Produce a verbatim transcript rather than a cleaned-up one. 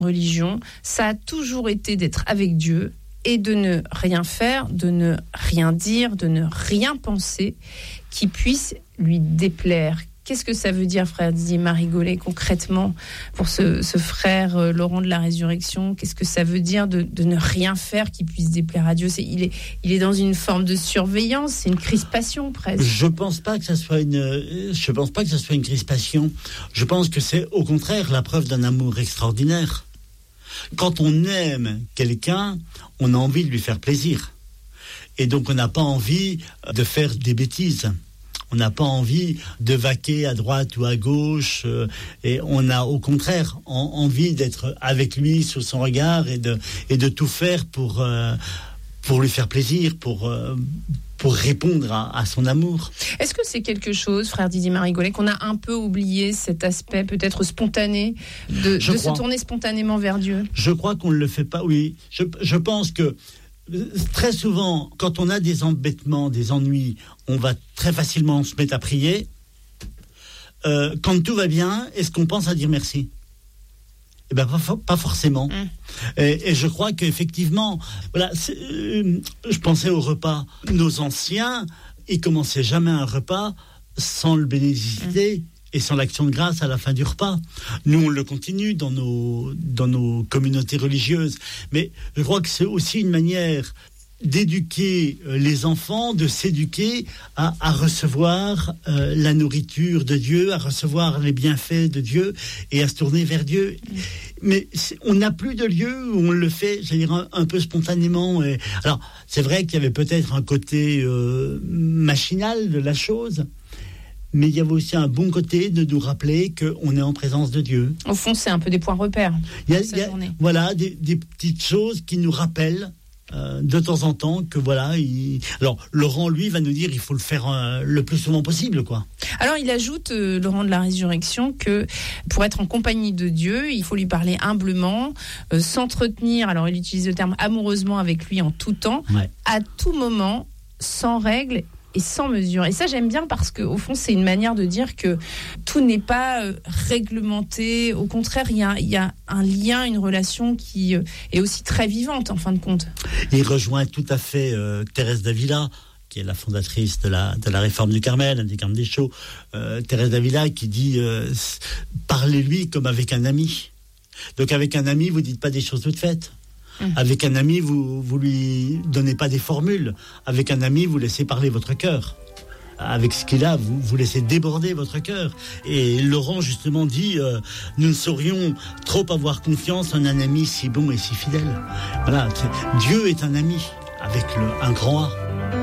religion, ça a toujours été d'être avec Dieu et de ne rien faire, de ne rien dire, de ne rien penser qui puisse lui déplaire. Qu'est-ce que ça veut dire, frère Didier Marigolet, concrètement, pour ce, ce frère euh, Laurent de la Résurrection? Qu'est-ce que ça veut dire de, de ne rien faire qui puisse déplaire à Dieu? c'est, il, est, il est dans une forme de surveillance, c'est une crispation presque. Je pense pas que ça soit une, je pense pas que ça soit une crispation. Je pense que c'est au contraire la preuve d'un amour extraordinaire. Quand on aime quelqu'un, on a envie de lui faire plaisir. Et donc on n'a pas envie de faire des bêtises. On n'a pas envie de vaquer à droite ou à gauche, euh, et on a au contraire en, envie d'être avec lui sous son regard et de, et de tout faire pour, euh, pour lui faire plaisir, pour, euh, pour répondre à, à son amour. Est-ce que c'est quelque chose, frère Didier Marigolet, qu'on a un peu oublié, cet aspect peut-être spontané, de, de se tourner spontanément vers Dieu? Je crois qu'on ne le fait pas, oui. Je, je pense que très souvent, quand on a des embêtements, des ennuis, on va très facilement se mettre à prier. Euh, quand tout va bien, est-ce qu'on pense à dire merci? Eh bien, pas, pas forcément. Mmh. Et, et je crois qu'effectivement, voilà, c'est, euh, je pensais au repas. Nos anciens, ils commençaient jamais un repas sans le bénédiciter. Mmh. Et sans l'action de grâce à la fin du repas. Nous, on le continue dans nos, dans nos communautés religieuses. Mais je crois que c'est aussi une manière d'éduquer les enfants, de s'éduquer à, à recevoir euh, la nourriture de Dieu, à recevoir les bienfaits de Dieu et à se tourner vers Dieu. Mais on n'a plus de lieu où on le fait, j'allais dire, un, un peu spontanément. Et, alors, c'est vrai qu'il y avait peut-être un côté euh, machinal de la chose, mais il y avait aussi un bon côté de nous rappeler qu'on est en présence de Dieu. Au fond, c'est un peu des points repères. Il y a, il y a voilà, des, des petites choses qui nous rappellent euh, de temps en temps que voilà. Il... Alors, Laurent, lui, va nous dire il faut le faire euh, le plus souvent possible, quoi. Alors, il ajoute, euh, Laurent de la Résurrection, que pour être en compagnie de Dieu, il faut lui parler humblement, euh, s'entretenir, alors il utilise le terme amoureusement avec lui en tout temps, ouais. À tout moment, sans règle et sans mesure. Et ça, j'aime bien parce qu'au fond, c'est une manière de dire que tout n'est pas euh, réglementé. Au contraire, il y a, y a un lien, une relation qui euh, est aussi très vivante, en fin de compte. Il rejoint tout à fait euh, Thérèse d'Avila, qui est la fondatrice de la, de la réforme du Carmel, des Carmes des Chauds. Euh, Thérèse d'Avila qui dit euh, « Parlez-lui comme avec un ami ». Donc avec un ami, vous ne dites pas des choses toutes faites. Avec un ami, vous vous lui donnez pas des formules. Avec un ami, vous laissez parler votre cœur. Avec ce qu'il a, vous vous laissez déborder votre cœur. Et Laurent justement dit, euh, nous ne saurions trop avoir confiance en un ami si bon et si fidèle. Voilà, Dieu est un ami avec le, un grand A.